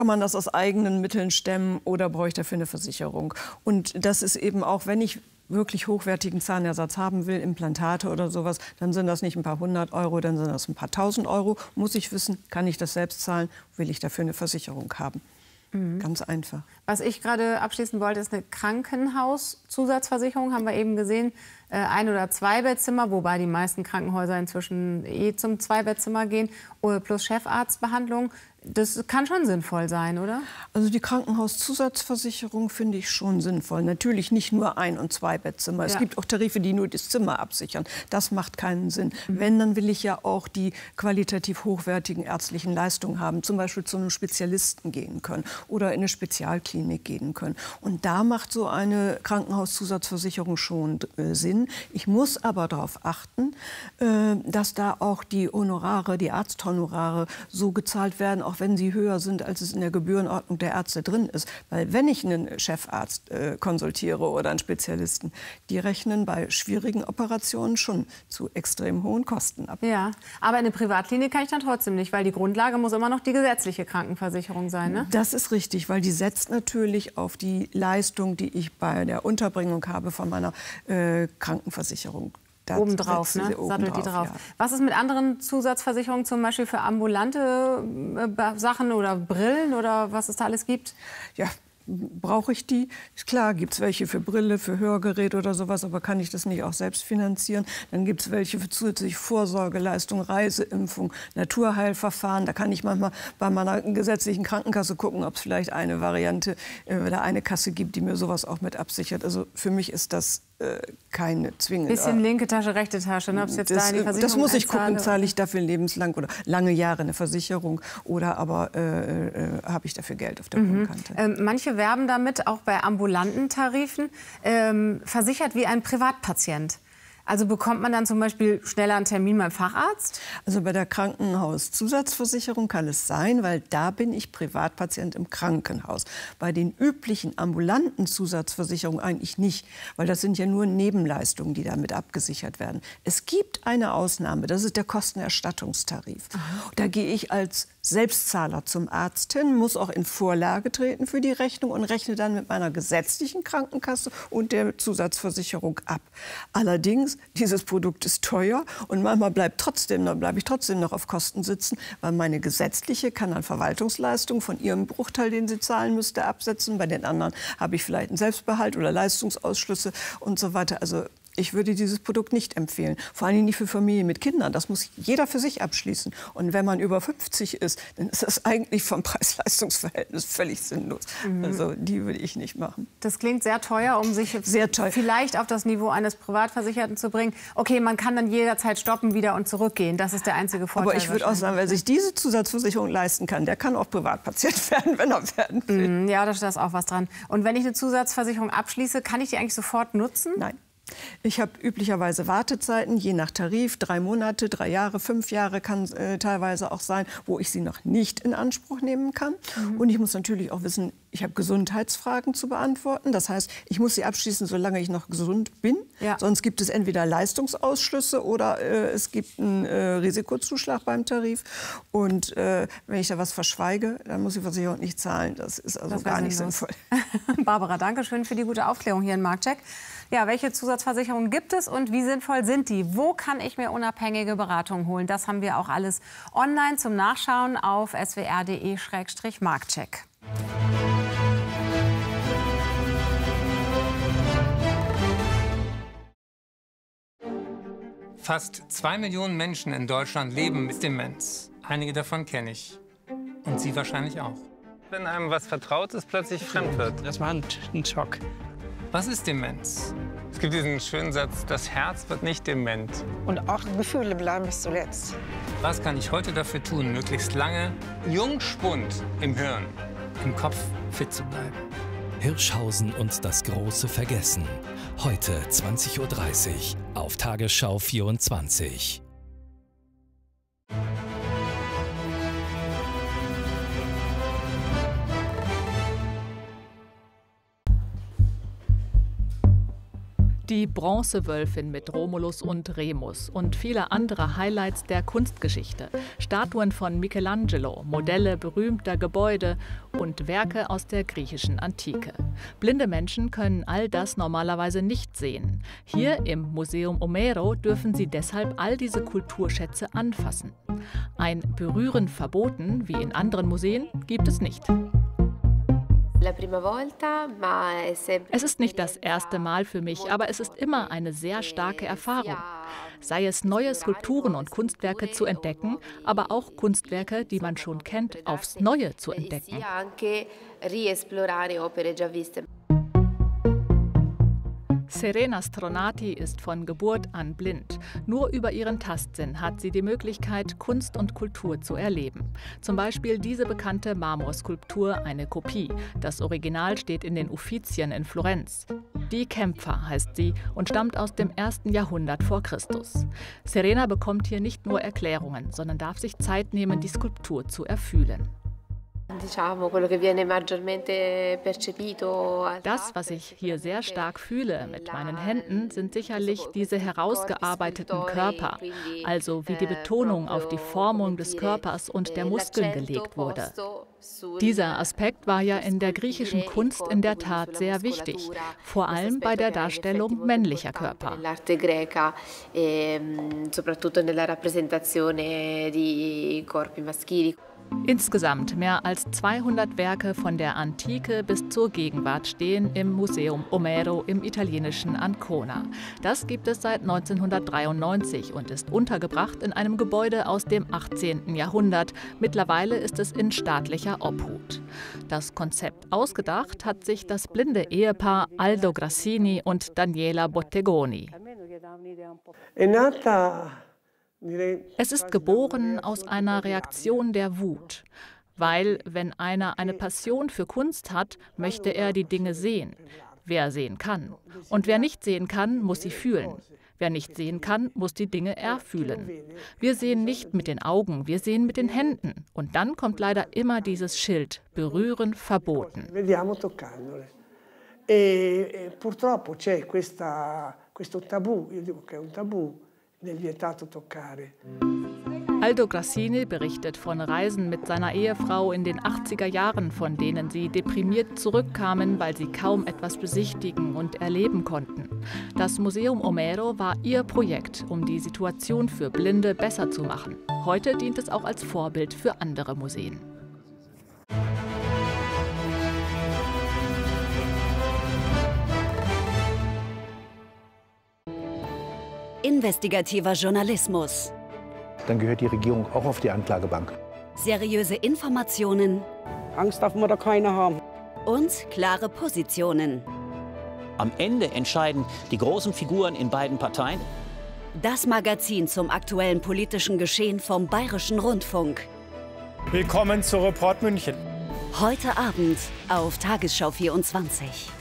Kann man das aus eigenen Mitteln stemmen oder brauche ich dafür eine Versicherung? Und das ist eben auch, wenn ich wirklich hochwertigen Zahnersatz haben will, Implantate oder sowas, dann sind das nicht ein paar 100 €, dann sind das ein paar 1.000 €. Muss ich wissen, kann ich das selbst zahlen, will ich dafür eine Versicherung haben. Ganz einfach. Was ich gerade abschließen wollte, ist eine Krankenhauszusatzversicherung. Haben wir eben gesehen, 1- oder 2-Bettzimmer, wobei die meisten Krankenhäuser inzwischen zum 2-Bettzimmer gehen, plus Chefarztbehandlung. Das kann schon sinnvoll sein, oder? Also die Krankenhauszusatzversicherung finde ich schon sinnvoll. Natürlich nicht nur 1- und 2-Bettzimmer. Es gibt auch Tarife, die nur das Zimmer absichern. Das macht keinen Sinn. Wenn, dann will ich ja auch die qualitativ hochwertigen ärztlichen Leistungen haben. Zum Beispiel zu einem Spezialisten gehen können oder in eine Spezialklinik gehen können. Und da macht so eine Krankenhauszusatzversicherung schon Sinn. Ich muss aber darauf achten, dass da auch die Honorare, die Arzthonorare so gezahlt werden, auch wenn sie höher sind, als es in der Gebührenordnung der Ärzte drin ist. Weil wenn ich einen Chefarzt konsultiere oder einen Spezialisten, die rechnen bei schwierigen Operationen schon zu extrem hohen Kosten ab. Ja, aber in eine Privatklinik kann ich dann trotzdem nicht, weil die Grundlage muss immer noch die gesetzliche Krankenversicherung sein, ne? Das ist richtig, weil die setzt natürlich auf die Leistung, die ich bei der Unterbringung habe von meiner Krankenversicherung. Obendrauf, ne? Sattelt die drauf. Ja. Was ist mit anderen Zusatzversicherungen, zum Beispiel für ambulante Sachen oder Brillen oder was es da alles gibt? Ja, brauche ich die? Ist klar, gibt es welche für Brille, für Hörgerät oder sowas, aber kann ich das nicht auch selbst finanzieren? Dann gibt es welche für zusätzliche Vorsorgeleistung, Reiseimpfung, Naturheilverfahren. Da kann ich manchmal bei meiner gesetzlichen Krankenkasse gucken, ob es vielleicht eine Variante oder eine Kasse gibt, die mir sowas auch mit absichert. Also für mich ist das keine zwingende. Bisschen linke Tasche, rechte Tasche, ne? Ob's jetzt da in die Versicherung das muss ich gucken, zahle ich dafür lebenslang oder lange Jahre eine Versicherung oder aber habe ich dafür Geld auf der Grundkante. Manche werben damit, auch bei ambulanten Tarifen, versichert wie ein Privatpatient. Also bekommt man dann zum Beispiel schneller einen Termin beim Facharzt? Also bei der Krankenhauszusatzversicherung kann es sein, weil da bin ich Privatpatient im Krankenhaus. Bei den üblichen ambulanten Zusatzversicherungen eigentlich nicht, weil das sind ja nur Nebenleistungen, die damit abgesichert werden. Es gibt eine Ausnahme, das ist der Kostenerstattungstarif. Da gehe ich als Selbstzahler zum Arzt hin, muss auch in Vorlage treten für die Rechnung und rechne dann mit meiner gesetzlichen Krankenkasse und der Zusatzversicherung ab. Allerdings, dieses Produkt ist teuer und manchmal bleibe ich trotzdem noch auf Kosten sitzen, weil meine gesetzliche kann dann Verwaltungsleistungen von ihrem Bruchteil, den sie zahlen müsste, absetzen. Bei den anderen habe ich vielleicht einen Selbstbehalt oder Leistungsausschlüsse und so weiter. Also ich würde dieses Produkt nicht empfehlen. Vor allem nicht für Familien mit Kindern. Das muss jeder für sich abschließen. Und wenn man über 50 ist, dann ist das eigentlich vom Preis-Leistungs-Verhältnis völlig sinnlos. Also die würde ich nicht machen. Das klingt sehr teuer, um sich vielleicht auf das Niveau eines Privatversicherten zu bringen. Okay, man kann dann jederzeit stoppen, wieder und zurückgehen. Das ist der einzige Vorteil. Aber ich würde auch sagen, wer sich diese Zusatzversicherung leisten kann, der kann auch Privatpatient werden, wenn er werden will. Ja, da ist auch was dran. Und wenn ich eine Zusatzversicherung abschließe, kann ich die eigentlich sofort nutzen? Nein. Ich habe üblicherweise Wartezeiten, je nach Tarif, 3 Monate, 3 Jahre, 5 Jahre kann teilweise auch sein, wo ich sie noch nicht in Anspruch nehmen kann. Und ich muss natürlich auch wissen, ich habe Gesundheitsfragen zu beantworten. Das heißt, ich muss sie abschließen, solange ich noch gesund bin. Ja. Sonst gibt es entweder Leistungsausschlüsse oder es gibt einen Risikozuschlag beim Tarif. Und wenn ich da was verschweige, dann muss die Versicherung nicht zahlen. Das ist also gar nicht sinnvoll. Barbara, danke schön für die gute Aufklärung hier in Marktcheck. Ja, welche Zusatzversicherungen gibt es und wie sinnvoll sind die? Wo kann ich mir unabhängige Beratung holen? Das haben wir auch alles online zum Nachschauen auf swr.de/Marktcheck. Fast 2 Millionen Menschen in Deutschland leben mit Demenz. Einige davon kenne ich. Und Sie wahrscheinlich auch. Wenn einem was Vertrautes plötzlich fremd wird. Das war ein Schock. Was ist Demenz? Es gibt diesen schönen Satz, das Herz wird nicht dement. Und auch Gefühle bleiben bis zuletzt. Was kann ich heute dafür tun, möglichst lange jungspund im Hirn, im Kopf fit zu bleiben? Hirschhausen und das große Vergessen. Heute 20:30 Uhr auf Tagesschau 24. Die Bronzewölfin mit Romulus und Remus und viele andere Highlights der Kunstgeschichte. Statuen von Michelangelo, Modelle berühmter Gebäude und Werke aus der griechischen Antike. Blinde Menschen können all das normalerweise nicht sehen. Hier im Museum Omero dürfen sie deshalb all diese Kulturschätze anfassen. Ein Berühren verboten, wie in anderen Museen, gibt es nicht. Es ist nicht das erste Mal für mich, aber es ist immer eine sehr starke Erfahrung. Sei es neue Skulpturen und Kunstwerke zu entdecken, aber auch Kunstwerke, die man schon kennt, aufs Neue zu entdecken. Serena Stronati ist von Geburt an blind. Nur über ihren Tastsinn hat sie die Möglichkeit, Kunst und Kultur zu erleben. Zum Beispiel diese bekannte Marmorskulptur, eine Kopie. Das Original steht in den Uffizien in Florenz. Die Kämpfer heißt sie und stammt aus dem 1. Jahrhundert vor Christus. Serena bekommt hier nicht nur Erklärungen, sondern darf sich Zeit nehmen, die Skulptur zu erfühlen. Das, was ich hier sehr stark fühle mit meinen Händen, sind sicherlich diese herausgearbeiteten Körper, also wie die Betonung auf die Formung des Körpers und der Muskeln gelegt wurde. Dieser Aspekt war ja in der griechischen Kunst in der Tat sehr wichtig, vor allem bei der Darstellung männlicher Körper. Insgesamt mehr als 200 Werke von der Antike bis zur Gegenwart stehen im Museum Omero im italienischen Ancona. Das gibt es seit 1993 und ist untergebracht in einem Gebäude aus dem 18. Jahrhundert. Mittlerweile ist es in staatlicher Obhut. Das Konzept ausgedacht hat sich das blinde Ehepaar Aldo Grassini und Daniela Bottegoni. Es ist geboren aus einer Reaktion der Wut, weil, wenn einer eine Passion für Kunst hat, möchte er die Dinge sehen. Wer sehen kann. Und wer nicht sehen kann, muss sie fühlen. Wer nicht sehen kann, muss die Dinge erfühlen. Wir sehen nicht mit den Augen, wir sehen mit den Händen. Und dann kommt leider immer dieses Schild, berühren verboten. Purtroppo c'è questo tabù, io dico che è un tabù. Aldo Grassini berichtet von Reisen mit seiner Ehefrau in den 80er Jahren, von denen sie deprimiert zurückkamen, weil sie kaum etwas besichtigen und erleben konnten. Das Museum Omero war ihr Projekt, um die Situation für Blinde besser zu machen. Heute dient es auch als Vorbild für andere Museen. Investigativer Journalismus. Dann gehört die Regierung auch auf die Anklagebank. Seriöse Informationen. Angst darf man da keine haben. Und klare Positionen. Am Ende entscheiden die großen Figuren in beiden Parteien. Das Magazin zum aktuellen politischen Geschehen vom Bayerischen Rundfunk. Willkommen zu Report München. Heute Abend auf Tagesschau 24.